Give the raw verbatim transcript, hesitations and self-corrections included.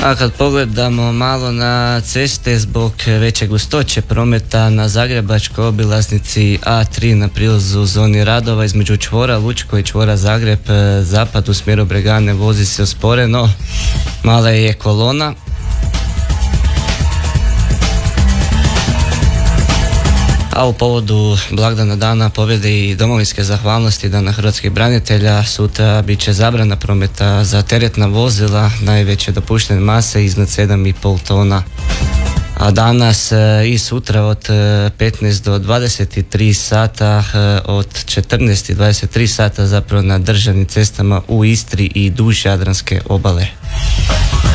A kad pogledamo malo na ceste, zbog veće gustoće prometa na zagrebačkoj obilaznici A tri na prilazu zoni radova između čvora Lučko i čvora Zagreb zapad u smjeru Bregane vozi se usporeno, mala je kolona. A u povodu blagdana Dana pobjede i domovinske zahvalnosti Dana hrvatskih branitelja sutra bit će zabrana prometa za teretna vozila najveće dopuštene mase iznad sedam i pol tona. A danas i sutra od petnaest do dvadeset tri sata, od četrnaest do dvadeset tri sata zapravo na državnim cestama u Istri i duž Jadranske obale.